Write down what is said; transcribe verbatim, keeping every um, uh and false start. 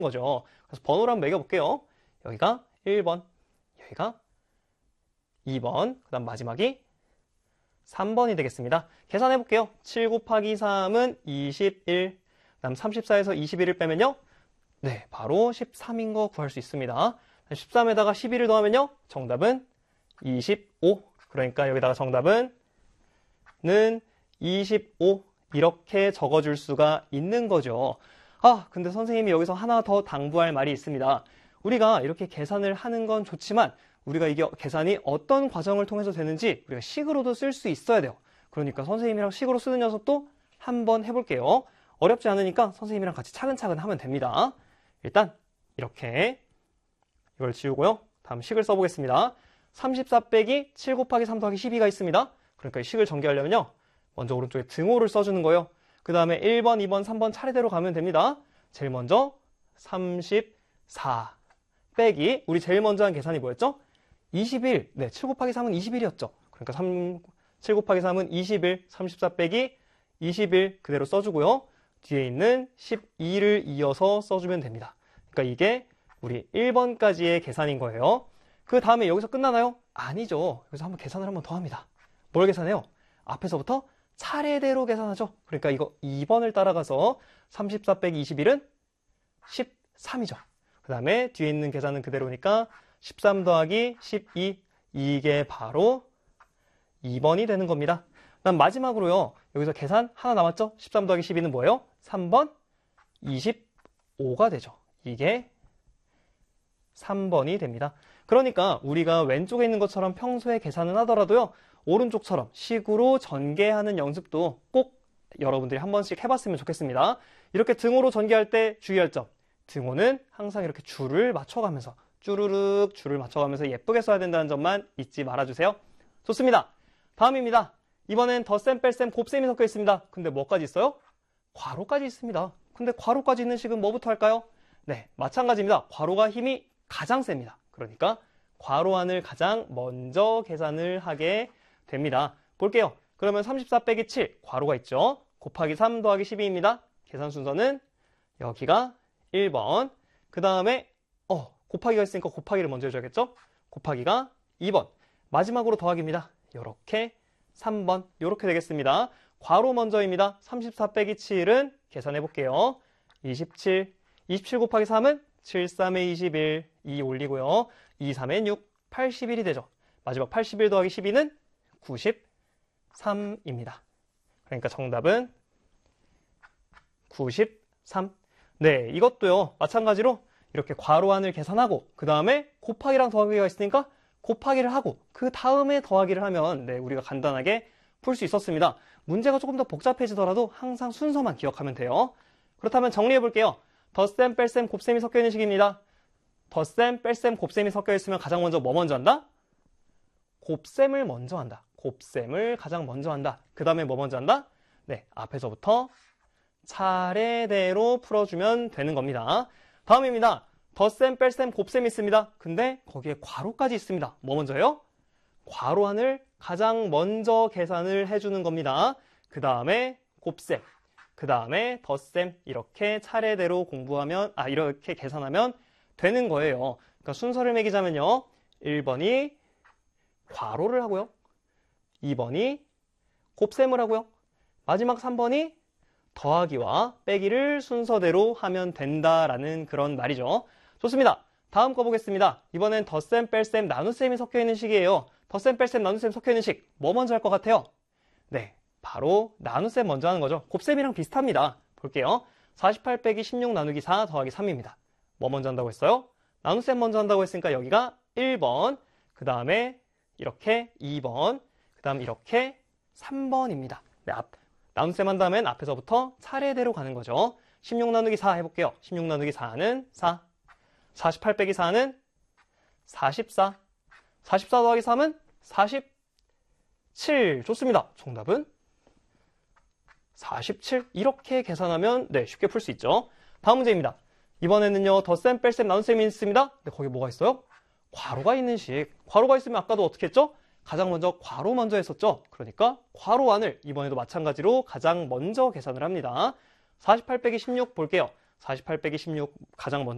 거죠. 그래서 번호를 한번 매겨볼게요. 여기가 일 번, 여기가 이 번, 그 다음 마지막이 삼 번이 되겠습니다. 계산해볼게요. 칠 곱하기 삼은 이십일, 그 다음 삼십사에서 이십일을 빼면요. 네, 바로 십삼인 거 구할 수 있습니다. 십삼에다가 십일을 더하면요. 정답은 이십오. 그러니까 여기다가 정답은 는 이십오 이렇게 적어줄 수가 있는 거죠. 아, 근데 선생님이 여기서 하나 더 당부할 말이 있습니다. 우리가 이렇게 계산을 하는 건 좋지만 우리가 이게 계산이 어떤 과정을 통해서 되는지 우리가 식으로도 쓸 수 있어야 돼요. 그러니까 선생님이랑 식으로 쓰는 녀석도 한번 해볼게요. 어렵지 않으니까 선생님이랑 같이 차근차근 하면 됩니다. 일단 이렇게 이걸 지우고요. 다음 식을 써보겠습니다. 삼십사 빼기 칠 곱하기 삼 더하기 십이가 있습니다. 그러니까 이 식을 전개하려면요. 먼저 오른쪽에 등호를 써주는 거예요. 그 다음에 일 번, 이 번, 삼 번 차례대로 가면 됩니다. 제일 먼저 삼십사 빼기, 우리 제일 먼저 한 계산이 뭐였죠? 이십일. 네, 칠 곱하기 삼은 이십일이었죠. 그러니까 삼, 칠 곱하기 삼은 이십일, 삼십사 빼기 이십일 그대로 써주고요. 뒤에 있는 십이를 이어서 써주면 됩니다. 그러니까 이게 우리 일 번까지의 계산인 거예요. 그 다음에 여기서 끝나나요? 아니죠. 여기서 한번 계산을 한번 더 합니다. 뭘 계산해요? 앞에서부터 차례대로 계산하죠. 그러니까 이거 이 번을 따라가서 삼십사 빼기 이십일은 십삼이죠. 그 다음에 뒤에 있는 계산은 그대로니까 십삼 더하기 십이, 이게 바로 이 번이 되는 겁니다. 그다음 마지막으로요. 여기서 계산 하나 남았죠? 십삼 더하기 십이는 뭐예요? 삼 번, 이십오가 되죠. 이게 삼 번이 됩니다. 그러니까 우리가 왼쪽에 있는 것처럼 평소에 계산을 하더라도요. 오른쪽처럼 식으로 전개하는 연습도 꼭 여러분들이 한 번씩 해봤으면 좋겠습니다. 이렇게 등호로 전개할 때 주의할 점. 등호는 항상 이렇게 줄을 맞춰가면서 쭈르륵 줄을 맞춰가면서 예쁘게 써야 된다는 점만 잊지 말아주세요. 좋습니다. 다음입니다. 이번엔 덧셈, 뺄셈, 곱셈이 섞여 있습니다. 근데 뭐까지 있어요? 괄호까지 있습니다. 근데 괄호까지 있는 식은 뭐부터 할까요? 네, 마찬가지입니다. 괄호가 힘이 가장 셉니다. 그러니까 괄호 안을 가장 먼저 계산을 하게 됩니다. 볼게요. 그러면 삼십사 빼기 칠, 괄호가 있죠. 곱하기 삼 더하기 십이입니다. 계산 순서는 여기가 일 번. 그 다음에 어, 곱하기가 있으니까 곱하기를 먼저 해줘야겠죠? 곱하기가 이 번. 마지막으로 더하기입니다. 이렇게 삼 번. 이렇게 되겠습니다. 괄호 먼저입니다. 삼십사 빼기 칠은 계산해 볼게요. 이십칠. 이십칠 곱하기 삼은 칠, 삼에 이십일. 이 올리고요. 이, 삼에 육. 팔십일이 되죠. 마지막 팔십일 더하기 십이는 구십삼입니다. 그러니까 정답은 구십삼. 네, 이것도요. 마찬가지로 이렇게 괄호 안을 계산하고 그 다음에 곱하기랑 더하기가 있으니까 곱하기를 하고 그 다음에 더하기를 하면 네, 우리가 간단하게 풀 수 있었습니다. 문제가 조금 더 복잡해지더라도 항상 순서만 기억하면 돼요. 그렇다면 정리해 볼게요. 덧셈, 뺄셈, 곱셈이 섞여 있는 식입니다. 덧셈, 뺄셈, 곱셈이 섞여 있으면 가장 먼저 뭐 먼저 한다? 곱셈을 먼저 한다. 곱셈을 가장 먼저 한다. 그 다음에 뭐 먼저 한다? 네, 앞에서부터 차례대로 풀어주면 되는 겁니다. 다음입니다. 덧셈, 뺄셈, 곱셈이 있습니다. 근데 거기에 괄호까지 있습니다. 뭐 먼저요? 괄호 안을 가장 먼저 계산을 해주는 겁니다. 그 다음에 곱셈, 그 다음에 덧셈 이렇게 차례대로 공부하면 아 이렇게 계산하면 되는 거예요. 그러니까 순서를 매기자면요. 일 번이 괄호를 하고요. 이 번이 곱셈을 하고요. 마지막 삼 번이 더하기와 빼기를 순서대로 하면 된다라는 그런 말이죠. 좋습니다. 다음 거 보겠습니다. 이번엔 덧셈, 뺄셈, 나눗셈이 섞여 있는 식이에요. 덧셈, 뺄셈, 나눗셈 섞여 있는 식. 뭐 먼저 할 것 같아요? 네, 바로 나눗셈 먼저 하는 거죠. 곱셈이랑 비슷합니다. 볼게요. 사십팔 빼기 십육 나누기 사 더하기 삼입니다. 뭐 먼저 한다고 했어요? 나눗셈 먼저 한다고 했으니까 여기가 일 번, 그 다음에 이렇게 이 번, 그 다음 이렇게 삼 번입니다. 네, 앞, 나눗셈 한 다음엔 앞에서부터 차례대로 가는 거죠. 십육 나누기 사 해볼게요. 십육 나누기 사는 사. 사십팔 빼기 사는 사십사. 사십사 더하기 삼은 사십칠. 좋습니다. 정답은 사십칠. 이렇게 계산하면 네, 쉽게 풀 수 있죠. 다음 문제입니다. 이번에는요, 덧셈, 뺄셈, 나눗셈이 있습니다. 근데 거기 뭐가 있어요? 괄호가 있는 식. 괄호가 있으면 아까도 어떻게 했죠? 가장 먼저 괄호 먼저 했었죠. 그러니까 괄호 안을 이번에도 마찬가지로 가장 먼저 계산을 합니다. 사십팔 빼기 십육 볼게요. 사십팔 빼기 십육 가장 먼저